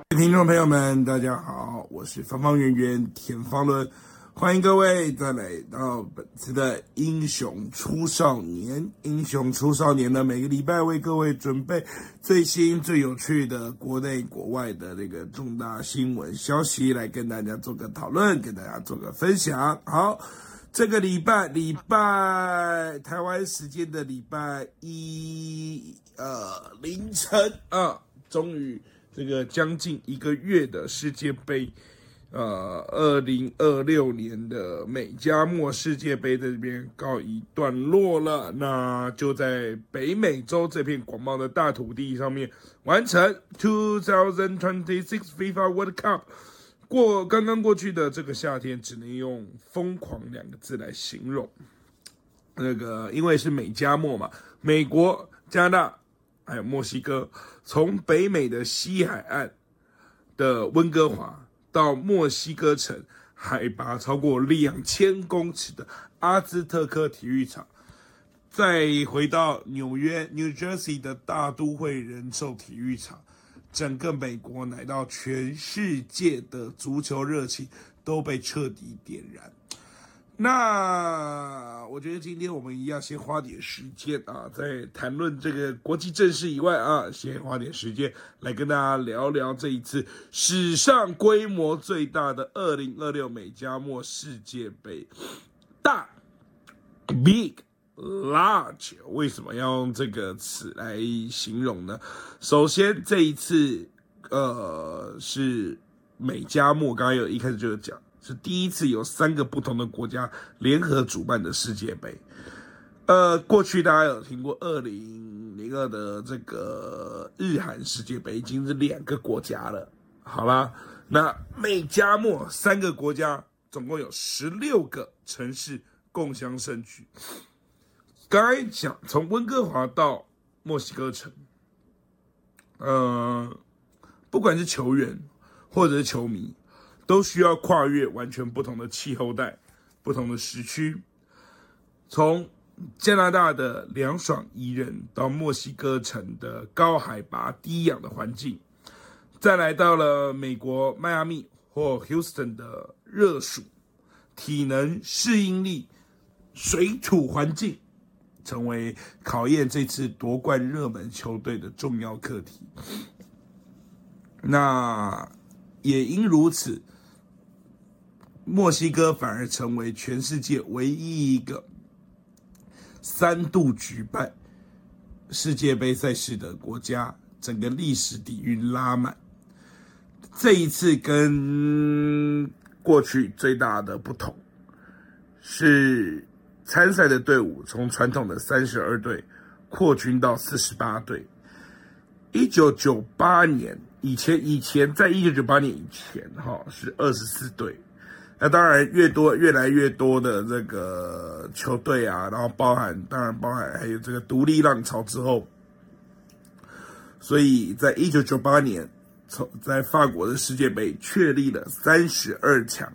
听众朋友们，大家好，我是方方圆圆田方伦，欢迎各位再来到本次的英雄出少年。英雄出少年呢，每个礼拜为各位准备最新最有趣的国内国外的这个重大新闻消息，来跟大家做个讨论，跟大家做个分享。好，这个礼拜台湾时间的礼拜一凌晨终于这个将近一个月的世界杯，2026年的美加墨世界杯在这边告一段落了。那就在北美洲这片广袤的大土地上面完成2026 FIFA World Cup。刚刚过去的这个夏天，只能用疯狂2个字来形容。因为是美加墨嘛，美国、加拿大还有墨西哥，从北美的西海岸的温哥华到墨西哥城海拔超过2000公尺的阿兹特克体育场，再回到纽约 New Jersey 的大都会人寿体育场，整个美国乃到全世界的足球热情都被彻底点燃。那我觉得今天我们一样先花点时间在谈论这个国际政事以外先花点时间来跟大家聊聊这一次史上规模最大的2026美加墨世界杯。大 Big Large 为什么要用这个词来形容呢？首先这一次是美加墨，刚刚一开始就有讲，是第一次有3个不同的国家联合主办的世界杯。过去大家有听过2002的这个日韩世界杯，已经是2个国家了。好啦，那美加墨3个国家，总共有16个城市共襄盛举。刚才讲从温哥华到墨西哥城，不管是球员或者是球迷，都需要跨越完全不同的气候带、不同的时区，从加拿大的凉爽宜人到墨西哥城的高海拔低氧的环境，再来到了美国迈阿密或 Houston 的热暑，体能适应力、水土环境成为考验这次夺冠热门球队的重要课题。那也因如此，墨西哥反而成为全世界唯一一个3度举办世界杯赛事的国家，整个历史底蕴拉满。这一次跟过去最大的不同是，参赛的队伍从传统的32队扩军到48队。1998年以前在1998年以前是24队。那当然越来越多的这个球队然后包含还有这个独立浪潮之后，所以在1998年在法国的世界杯确立了32强。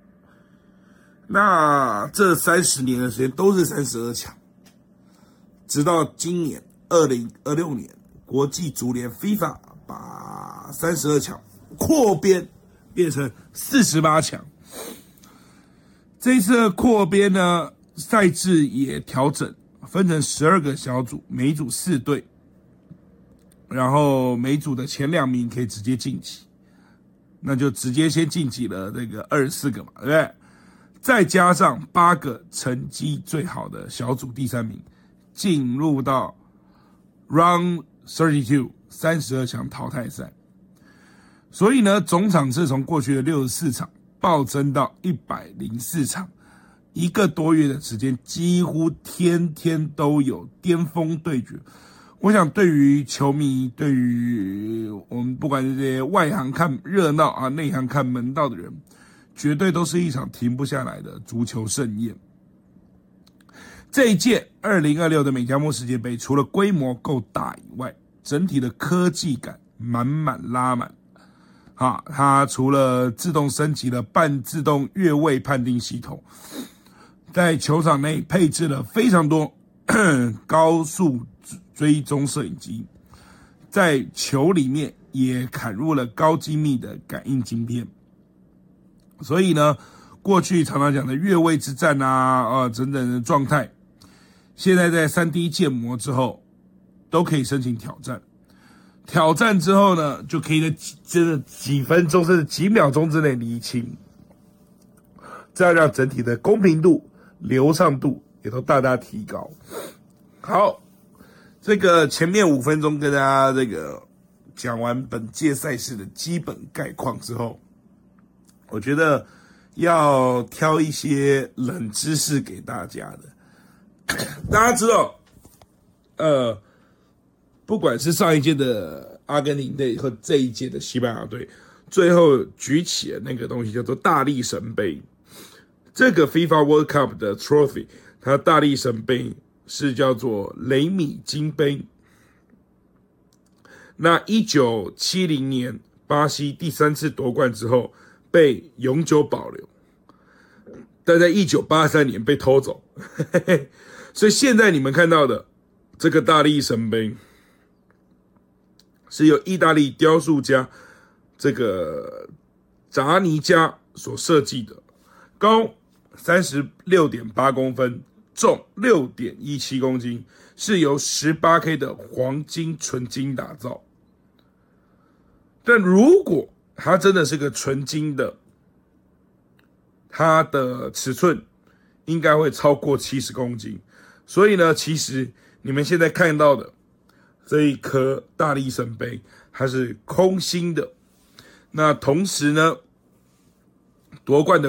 那这30年的时间都是32强，直到今年2026年，国际足联 FIFA 把32强扩编变成48强。这一次的扩编呢，赛制也调整，分成12个小组，每一组4队，然后每组的前2名可以直接晋级，那就直接先晋级了这个24个嘛，对不对？再加上8个成绩最好的小组第3名，进入到 Round 32 32强淘汰赛。所以呢，总场次从过去的64场暴增到104场，1个多月的时间，几乎天天都有巅峰对决。我想对于球迷，对于我们不管是这些外行看热闹内行看门道的人，绝对都是一场停不下来的足球盛宴。这一届2026的美加墨世界杯，除了规模够大以外，整体的科技感满满拉满。它除了自动升级了半自动越位判定系统，在球场内配置了非常多高速追踪摄影机，在球里面也砍入了高精密的感应晶片。所以呢，过去常常讲的越位之战等等的状态，现在在 3D 建模之后都可以申请挑战。挑战之后呢，就可以在真的几分钟甚至几秒钟之内厘清，这样让整体的公平度、流畅度也都大大提高。好，这个前面5分钟跟大家这个讲完本届赛事的基本概况之后，我觉得要挑一些冷知识给大家的。大家知道，不管是上一届的阿根廷队和这一届的西班牙队，最后举起了那个东西叫做大力神杯。这个 FIFA World Cup 的 trophy， 它大力神杯是叫做雷米金杯。那1970年巴西第3次夺冠之后被永久保留，但在1983年被偷走。所以现在你们看到的这个大力神杯是由意大利雕塑家这个扎尼加所设计的，高 36.8 公分，重 6.17 公斤，是由 18K 的黄金纯金打造。但如果它真的是个纯金的，它的尺寸应该会超过70公斤。所以呢，其实你们现在看到的这一颗大力神杯，它是空心的。那同时呢，夺冠的